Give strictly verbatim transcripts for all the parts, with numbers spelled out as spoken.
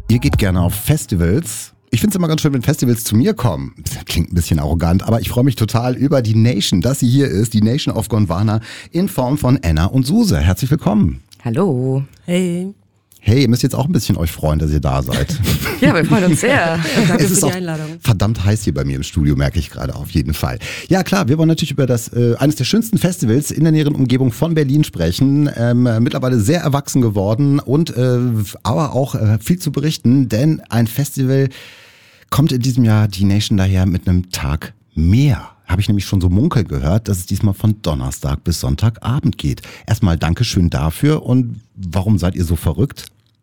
Ihr geht gerne auf Festivals. Ich finde es immer ganz schön, wenn Festivals zu mir kommen. Das klingt ein bisschen arrogant, aber ich freue mich total über die Nation, dass sie hier ist. Die Nation of Gondwana in Form von Anna und Suse. Herzlich willkommen. Hallo. Hey. Hey, ihr müsst jetzt auch ein bisschen euch freuen, dass ihr da seid. Ja, wir freuen uns sehr. Danke Es ist für die auch Einladung. verdammt heiß hier bei mir im Studio, merke ich gerade auf jeden Fall. Ja klar, wir wollen natürlich über das äh, eines der schönsten Festivals in der näheren Umgebung von Berlin sprechen. Ähm, mittlerweile sehr erwachsen geworden und äh, aber auch äh, viel zu berichten, denn ein Festival kommt in diesem Jahr die Nation daher mit einem Tag mehr. Habe ich nämlich schon so munkeln gehört, dass es diesmal von Donnerstag bis Sonntagabend geht. Erstmal Dankeschön dafür. Und warum seid ihr so verrückt?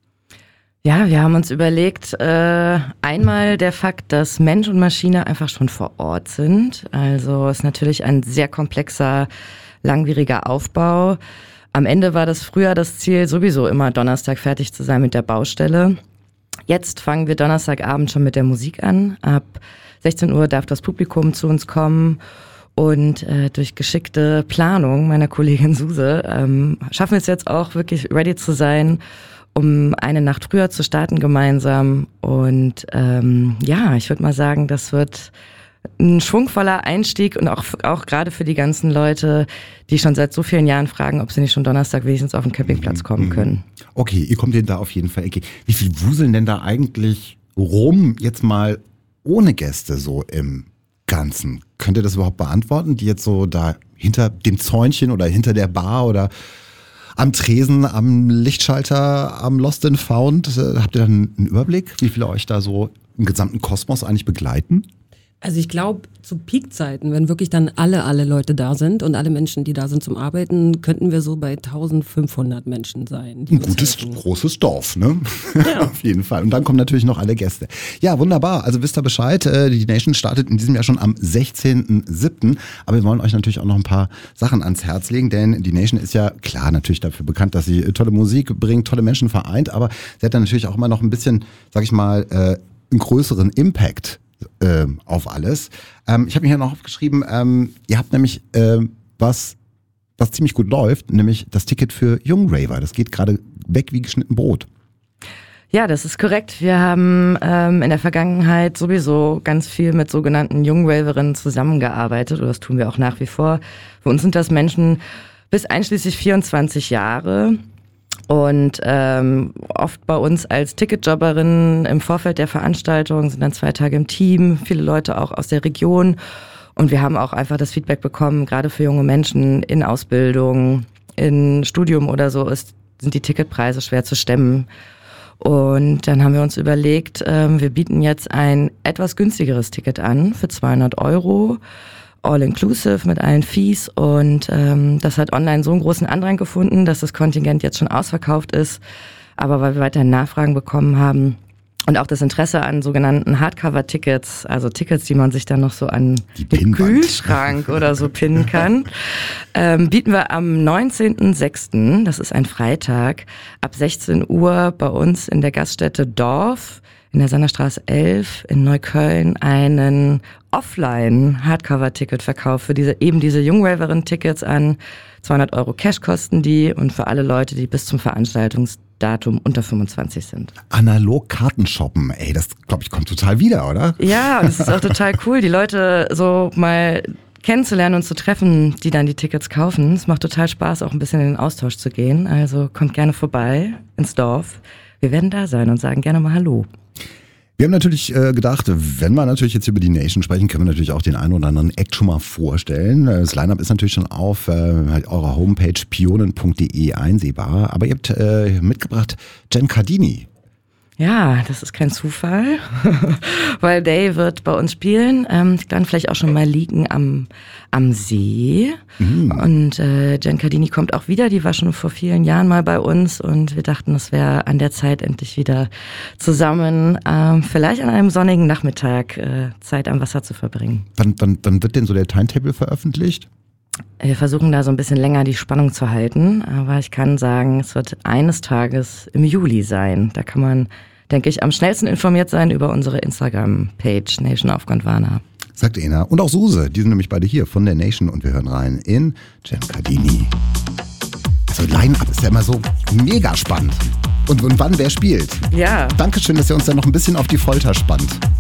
Ja, wir haben uns überlegt, äh, einmal der Fakt, dass Mensch und Maschine einfach schon vor Ort sind. Also es ist natürlich ein sehr komplexer, langwieriger Aufbau. Am Ende war das früher das Ziel, sowieso immer Donnerstag fertig zu sein mit der Baustelle. Jetzt fangen wir Donnerstagabend schon mit der Musik an. Ab sechzehn Uhr darf das Publikum zu uns kommen und äh, durch geschickte Planung meiner Kollegin Suse ähm, schaffen wir es jetzt auch wirklich ready zu sein, um eine Nacht früher zu starten gemeinsam. Und ähm, ja, ich würde mal sagen, das wird ein schwungvoller Einstieg und auch, auch gerade für die ganzen Leute, die schon seit so vielen Jahren fragen, ob sie nicht schon Donnerstag wenigstens auf den Campingplatz kommen können. Okay, ihr kommt denen da auf jeden Fall entgegen. Wie viel wuseln denn da eigentlich rum, jetzt mal ohne Gäste so im Ganzen? Könnt ihr das überhaupt beantworten, die jetzt so da hinter dem Zäunchen oder hinter der Bar oder am Tresen, am Lichtschalter, am Lost and Found, äh, habt ihr dann einen Überblick, wie viele euch da so im gesamten Kosmos eigentlich begleiten? Also ich glaube, zu Peakzeiten, wenn wirklich dann alle, alle Leute da sind und alle Menschen, die da sind zum Arbeiten, könnten wir so bei eintausendfünfhundert Menschen sein. Ein gutes, großes Dorf, ne? Ja. Auf jeden Fall. Und dann kommen natürlich noch alle Gäste. Ja, wunderbar. Also wisst ihr Bescheid, die Nation startet in diesem Jahr schon am sechzehnten siebten Aber wir wollen euch natürlich auch noch ein paar Sachen ans Herz legen, denn die Nation ist ja klar natürlich dafür bekannt, dass sie tolle Musik bringt, tolle Menschen vereint, aber sie hat dann natürlich auch immer noch ein bisschen, sag ich mal, einen größeren Impact Ähm, auf alles. Ähm, ich habe mir hier noch aufgeschrieben, ähm, ihr habt nämlich äh, was, was ziemlich gut läuft, nämlich das Ticket für Jungraver. Das geht gerade weg wie geschnitten Brot. Ja, das ist korrekt. Wir haben ähm, in der Vergangenheit sowieso ganz viel mit sogenannten Jungraverinnen zusammengearbeitet und das tun wir auch nach wie vor. Für uns sind das Menschen bis einschließlich vierundzwanzig Jahre. Und ähm, oft bei uns als Ticketjobberin im Vorfeld der Veranstaltung sind dann zwei Tage im Team, viele Leute auch aus der Region. Und wir haben auch einfach das Feedback bekommen, gerade für junge Menschen in Ausbildung, in Studium oder so ist, sind die Ticketpreise schwer zu stemmen. Und dann haben wir uns überlegt, ähm, wir bieten jetzt ein etwas günstigeres Ticket an für zweihundert Euro. All-inclusive mit allen Fees und ähm, das hat online so einen großen Andrang gefunden, dass das Kontingent jetzt schon ausverkauft ist, aber weil wir weiterhin Nachfragen bekommen haben und auch das Interesse an sogenannten Hardcover-Tickets, also Tickets, die man sich dann noch so an den Kühlschrank oder so pinnen kann, ähm, bieten wir am neunzehnten sechsten, das ist ein Freitag, ab sechzehn Uhr bei uns in der Gaststätte Dorf in der Sanderstraße elf in Neukölln einen Offline-Hardcover-Ticketverkauf für diese, eben diese Jungraverinnen-Tickets an. zweihundert Euro Cash kosten die und für alle Leute, die bis zum Veranstaltungsdatum unter fünfundzwanzig sind. Analog Karten shoppen, ey, das glaube ich kommt total wieder, oder? Ja, und das ist auch total cool, die Leute so mal kennenzulernen und zu treffen, die dann die Tickets kaufen. Es macht total Spaß, auch ein bisschen in den Austausch zu gehen. Also kommt gerne vorbei ins Dorf. Wir werden da sein und sagen gerne mal Hallo. Wir haben natürlich äh, gedacht, wenn wir natürlich jetzt über die Nation sprechen, können wir natürlich auch den einen oder anderen Act schon mal vorstellen. Das Line-Up ist natürlich schon auf äh, eurer Homepage pionen punkt de einsehbar. Aber ihr habt äh, mitgebracht Jen Cardini. Ja, das ist kein Zufall, weil Day wird bei uns spielen, ähm, dann vielleicht auch schon mal liegen am am See. Mhm. Und äh, Jen Cardini kommt auch wieder, die war schon vor vielen Jahren mal bei uns und wir dachten, es wäre an der Zeit endlich wieder zusammen, äh, vielleicht an einem sonnigen Nachmittag äh, Zeit am Wasser zu verbringen. Wann, wann, wann wird denn so der Timetable veröffentlicht? Wir versuchen da so ein bisschen länger die Spannung zu halten, aber ich kann sagen, es wird eines Tages im Juli sein. Da kann man, denke ich, am schnellsten informiert sein über unsere Instagram-Page Nation of Gondwana. Sagt Ena. Und auch Suse, die sind nämlich beide hier von der Nation und wir hören rein in Jen Cardini. Also Line-Up ist ja immer so mega spannend. Und, und wann wer spielt. Ja. Dankeschön, dass ihr uns da noch ein bisschen auf die Folter spannt.